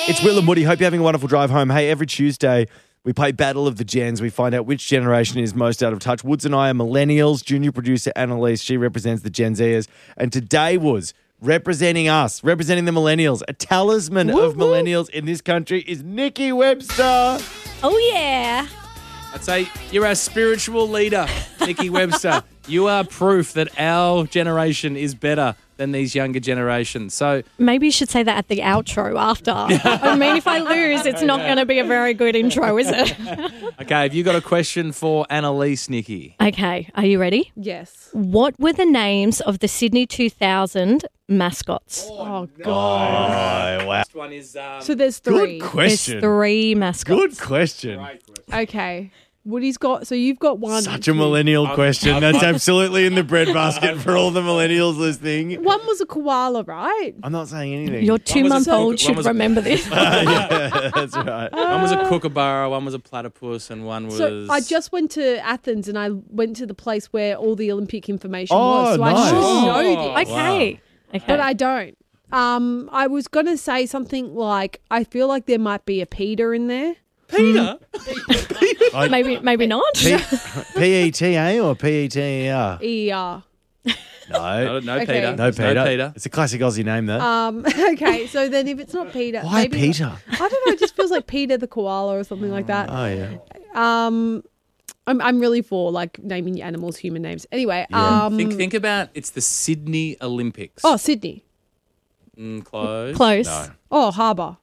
It's Will and Woody. Hope you're having a wonderful drive home. Hey, every Tuesday we play Battle of the Gens. We find out which generation is most out of touch. Woods and I are millennials. Junior producer Annalise, she represents the Gen Zers. And today was representing us, representing the millennials. A talisman of millennials in this country is Nikki Webster. Oh, yeah. I'd say you're our spiritual leader, Nikki Webster. You are proof that our generation is better than these younger generations. So Maybe you should say that at the outro after. I mean, if I lose, it's not going to be a very good intro, is it? okay, have you got a question for Annalise, Nikki? Okay, are you ready? Yes. What were the names of the Sydney 2000 mascots? Oh, God. Oh, wow. This one is So there's three. Good question. There's 3 mascots. Good question. Okay. Woody's got, so you've got one. Such a millennial question. That's absolutely in the breadbasket for all the millennials listening. One was a koala, right? I'm not saying anything. Your One was a 2-month-old cook- should one was a- remember this. Yeah, that's right. one was a kookaburra, one was a platypus, and one was... So I just went to Athens and I went to the place where all the Olympic information Oh, was. So nice. I should Oh, know this. Okay. Okay. But I don't. I was going to say something like, I feel like there might be a Peter in there. Peter? maybe not. P-E-T-A or P-E-T-E-R? E-R. No. No, Okay. Peter. No, There's Peter. Peter. It's a classic Aussie name, though. Okay, so then if it's not Peter. Why maybe, Peter? I don't know, it just feels like Peter the koala or something like that. Oh, yeah. I'm really for like naming your animals human names. Anyway, Think about it's the Sydney Olympics. oh, Sydney. Close. Close. No. Oh, Harbour.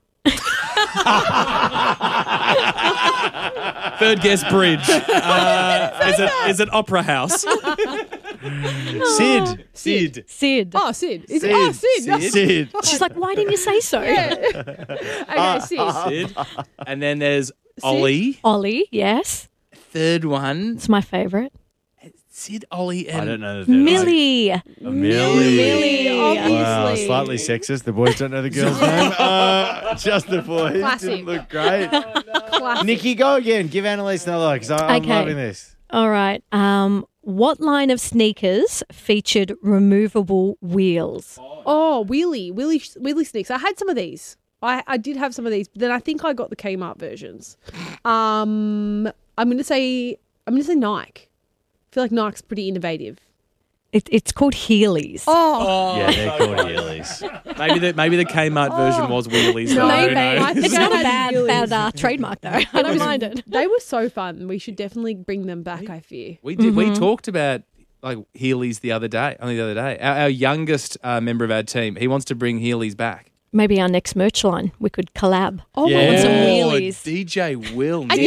Third guess, bridge. Is it Opera House? Sid. Sid. Oh, Sid. Is it? Oh, Sid. Sid. She's like, why didn't you say so? Okay, Sid. Sid. And then there's Ollie. Ollie, yes. Third one, It's my favourite. Sid, Ollie, and I don't know. Millie. Millie. Obviously. Wow, slightly sexist. The boys don't know the girl's name. Just the boys. Classic. Didn't look great. Classic. Nikki, go again. Give Annalise another because I'm Okay. loving this. All right. What line of sneakers featured removable wheels? Oh, wheelie sneaks. I had some of these. I did have some of these, but then I think I got the Kmart versions. I'm gonna say Nike. I feel like Nike's pretty innovative. It's called Heelys. Oh, Yeah, they're called Heelys. maybe the Kmart version was wheelies. though, Maybe. who knows? I think It's I not a had bad Heelys. trademark, though. I don't mind it. they were so fun. We should definitely bring them back, I fear. We did. We talked about like Heelys the other day. Our youngest member of our team, he wants to bring Heelys back. Maybe our next merch line, we could collab. Oh, Yeah. my Want some God. wheelies. DJ Will. And you